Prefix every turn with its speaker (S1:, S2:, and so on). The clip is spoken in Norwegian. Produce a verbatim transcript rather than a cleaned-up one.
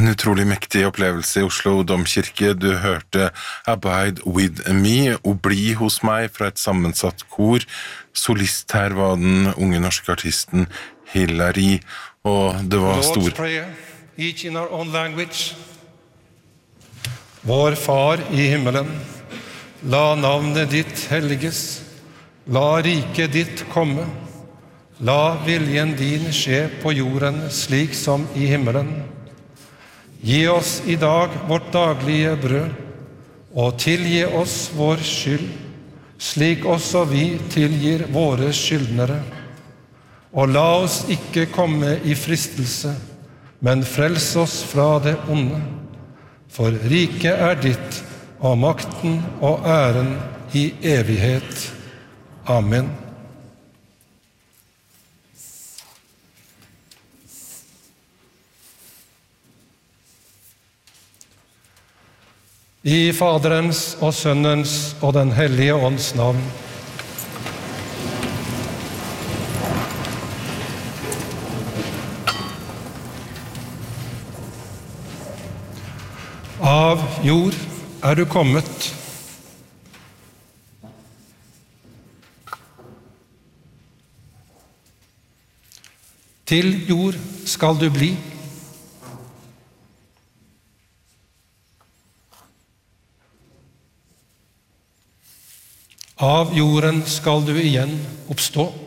S1: En utrolig mektig opplevelse i Oslo Domkirke. Du hørte Abide with me og Bli hos meg fra et sammensatt kor. Solist her var den unge norske artisten Hilary, og det var stor...
S2: Lord's Prayer, each in our own language. Vår Far i himmelen, la navnet ditt helliges, la riket ditt komme, la viljen din skje på jorden slik som i himmelen. Gi oss i dag vårt daglige brød, og tilgi oss vår skyld, slik også vi tilgir våre skyldnere. Og la oss ikke komme i fristelse, men frels oss fra det onde. For riket er ditt, og makten og æren i evighet. Amen. I Faderens og Sønnens og den hellige ånds navn. Av jord er du kommet. Til jord skal du bli. Av jorden skal du igjen oppstå.